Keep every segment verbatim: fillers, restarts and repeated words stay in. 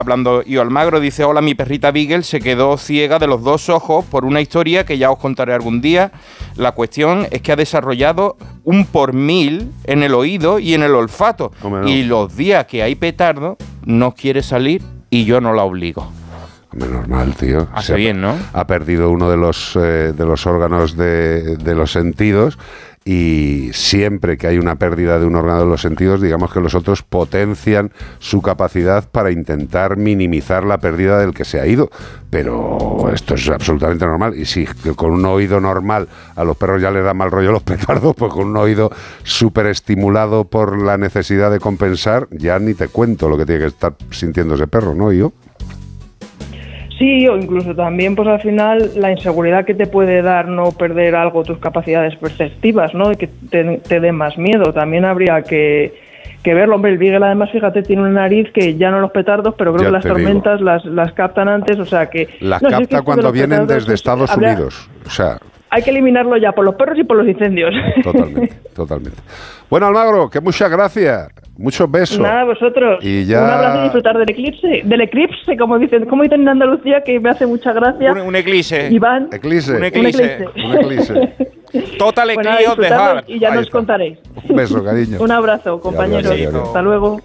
hablando y Almagro, dice: hola, mi perrita Beagle se quedó ciega de los dos ojos por una historia que ya os contaré algún día. La cuestión es que ha desarrollado un por mil en el oído y en el olfato. Hombre, no. Y los días que hay petardo no quiere salir y yo no la obligo. Hombre, normal, tío. Hace bien, ¿no? Ha perdido uno de los, eh, de los órganos de, de los sentidos. Y siempre que hay una pérdida de un órgano de los sentidos, digamos que los otros potencian su capacidad para intentar minimizar la pérdida del que se ha ido. Pero esto es absolutamente normal. Y si con un oído normal a los perros ya les da mal rollo los petardos, pues con un oído súper estimulado por la necesidad de compensar, ya ni te cuento lo que tiene que estar sintiendo ese perro, ¿no? ¿Y yo? Sí, o incluso también, pues al final, la inseguridad que te puede dar no perder algo, tus capacidades perceptivas, ¿no? Y que te, te dé más miedo. También habría que, que verlo. Hombre, el Beagle, además, fíjate, tiene una nariz que ya no los petardos, pero creo Ya que las te tormentas las, las captan antes, o sea que... Las no, si es capta que cuando vienen petardos, desde Estados habría, Unidos. O sea... Hay que eliminarlo ya por los perros y por los incendios. Totalmente, totalmente. Bueno, Almagro, que muchas gracias. Muchos besos. Nada, vosotros. Y ya... Un abrazo y disfrutar del eclipse. Del eclipse, como dicen, como dicen en Andalucía, que me hace mucha gracia. Un, un eclipse. Iván. Eclipse. Un eclipse. Un eclipse. Total Bueno, eclipse de disfrutarlo Heart. y ya Ahí nos está. contaréis. Un beso, cariño. Un abrazo, compañeros. Ya, ya, ya, ya. Hasta luego.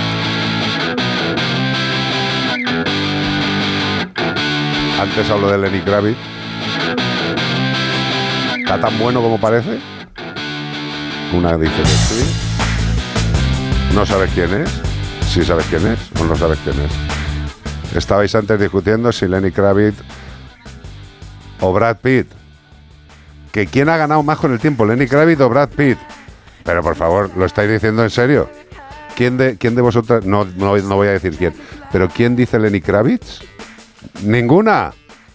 Antes hablo de Lenny Kravitz. ¿Está tan bueno como parece? Una dice que sí. ¿No sabes quién es? Sí sabes quién es o no sabes quién es. Estabais antes discutiendo si Lenny Kravitz o Brad Pitt. ¿Que quién ha ganado más con el tiempo, Lenny Kravitz o Brad Pitt? Pero por favor, ¿lo estáis diciendo en serio? ¿Quién de, quién de vosotros? No, no, no voy a decir quién. ¿Pero quién dice Lenny Kravitz? ¿Ninguna?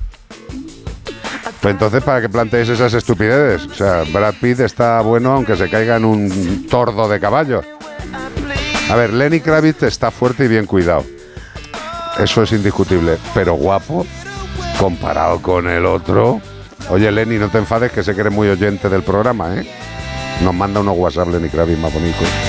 Pues entonces, ¿para qué planteéis esas estupideces? O sea, Brad Pitt está bueno aunque se caiga en un tordo de caballo. A ver, Lenny Kravitz está fuerte y bien cuidado. Eso es indiscutible. Pero guapo, comparado con el otro... Oye, Lenny, no te enfades, que sé que eres muy oyente del programa, ¿eh? Nos manda unos WhatsApp Lenny Kravitz más bonitos.